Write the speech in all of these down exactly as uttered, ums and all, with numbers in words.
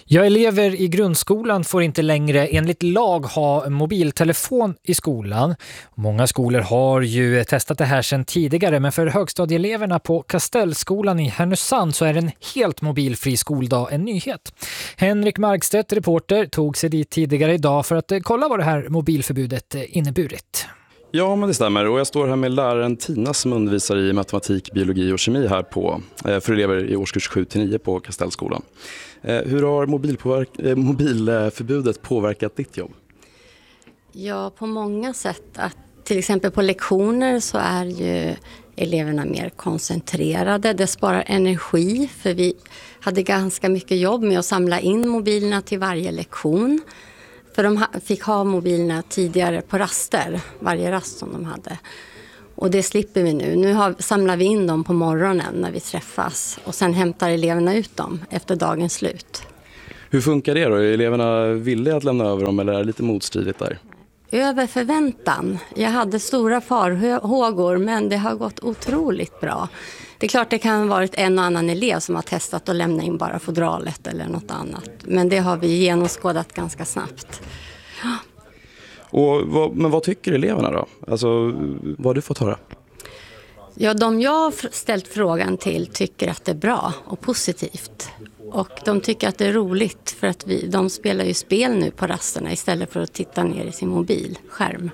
Ja, elever i grundskolan får inte längre enligt lag ha mobiltelefon i skolan. Många skolor har ju testat det här sedan tidigare, men för högstadieeleverna på Kastellskolan i Härnösand så är en helt mobilfri skoldag en nyhet. Henrik Markstedt, reporter, tog sig dit tidigare idag för att kolla vad det här mobilförbudet inneburit. Ja, men det stämmer. Och jag står här med läraren Tina som undervisar i matematik, biologi och kemi här på, för elever i årskurs sju till nio på Kastellskolan. Hur har mobilpåverk- mobilförbudet påverkat ditt jobb? Ja, på många sätt. Att till exempel på lektioner så är ju eleverna mer koncentrerade. Det sparar energi, för vi hade ganska mycket jobb med att samla in mobilerna till varje lektion. För de fick ha mobilerna tidigare på raster, varje rast som de hade. Och det slipper vi nu. Nu har, samlar vi in dem på morgonen när vi träffas. Och sen hämtar eleverna ut dem efter dagens slut. Hur funkar det då? Är eleverna villiga att lämna över dem eller är det lite motstridigt där? Över förväntan. Jag hade stora farhågor, men det har gått otroligt bra. Det är klart det kan ha varit en och annan elev som har testat att lämna in bara fodralet eller något annat. Men det har vi genomskådat ganska snabbt. Och vad, men vad tycker eleverna då? Alltså, vad har du fått höra? Ja, de jag har ställt frågan till tycker att det är bra och positivt. Och de tycker att det är roligt för att vi, de spelar ju spel nu på rasterna istället för att titta ner i sin mobilskärm.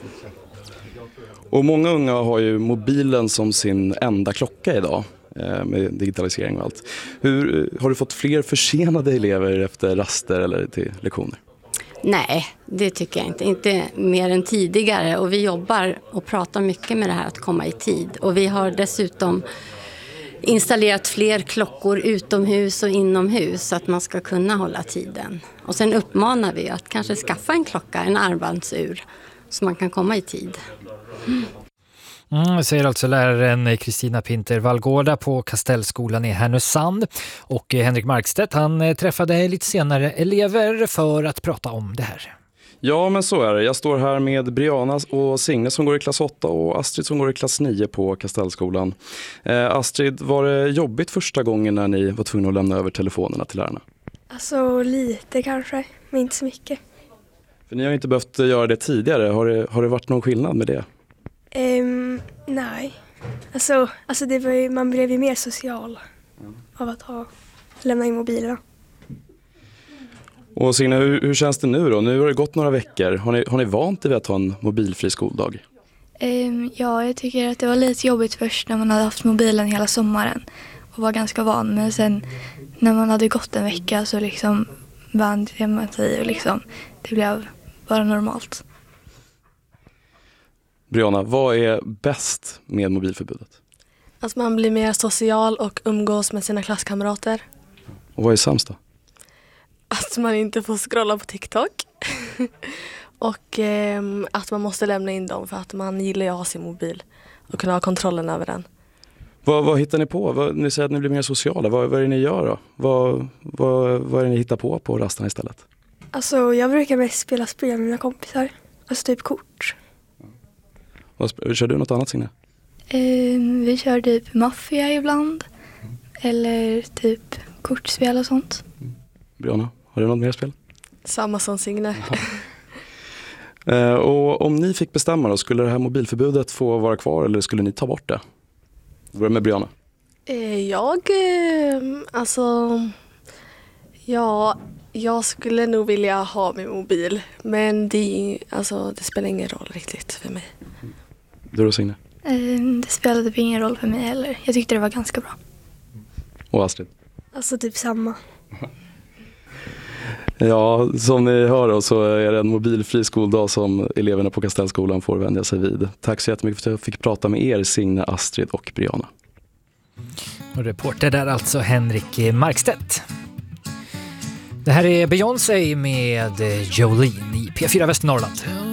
Och många unga har ju mobilen som sin enda klocka idag med digitalisering och allt. Hur, har du fått fler försenade elever efter raster eller till lektioner? Nej, det tycker jag inte. Inte mer än tidigare. Och vi jobbar och pratar mycket med det här att komma i tid. Och vi har dessutom installerat fler klockor utomhus och inomhus så att man ska kunna hålla tiden. Och sen uppmanar vi att kanske skaffa en klocka, en armbandsur, så man kan komma i tid. Mm. Mm, säger alltså läraren Kristina Pinter Vallgårda på Kastellskolan i Härnösand. Och Henrik Markstedt, han träffade lite senare elever för att prata om det här. Ja, men så är det. Jag står här med Brianna och Signe som går i klass åtta och Astrid som går i klass nio på Kastellskolan. Eh, Astrid, var det jobbigt första gången när ni var tvungna att lämna över telefonerna till lärarna? Alltså lite kanske, men inte så mycket. För ni har inte behövt göra det tidigare. Har det, har det varit någon skillnad med det? Um, nej. Alltså, alltså det var ju, man blev ju mer social mm. av att ha, lämna in mobilerna. Och Signe, hur, hur känns det nu då? Nu har det gått några veckor. Har ni, har ni vant er vid att ha en mobilfri skoldag? Um, ja, jag tycker att det var lite jobbigt först när man hade haft mobilen hela sommaren och var ganska van. Men sen när man hade gått en vecka så liksom vande man sig och liksom, det blev bara normalt. Brianna, vad är bäst med mobilförbudet? Att man blir mer social och umgås med sina klasskamrater. Och vad är sämst då? Att man inte får scrolla på TikTok. och eh, att man måste lämna in dem för att man gillar att ha sin mobil och kunna ha kontrollen över den. Vad, vad hittar ni på? Vad, ni säger att ni blir mer sociala. Vad, vad är det ni gör då? Vad, vad, vad är det ni hittar på på rasterna istället? Alltså jag brukar mest spela spel med mina kompisar. Alltså typ kort. Vad, kör du något annat, Signe? Um, vi kör typ maffia ibland. Mm. Eller typ kortspel och sånt. Mm. Brianna, har du något mer spel? Samma som Signe. uh, och om ni fick bestämma då, skulle det här mobilförbudet få vara kvar eller skulle ni ta bort det? Börja med Brianna. Uh, jag, uh, alltså, ja, jag skulle nog vilja ha min mobil. Men det, alltså, det spelar ingen roll riktigt för mig. Du då, Signe? Um, det spelade ingen roll för mig heller. Jag tyckte det var ganska bra. Och Astrid? Alltså typ samma. Ja, som ni hör då, så är det en mobilfri skoldag som eleverna på Kastellskolan får vänja sig vid. Tack så jättemycket för att jag fick prata med er, Signe, Astrid och Brianna. Och reporter där alltså Henrik Markstedt. Det här är Beyoncé med Jolene i P fyra Västernorrland.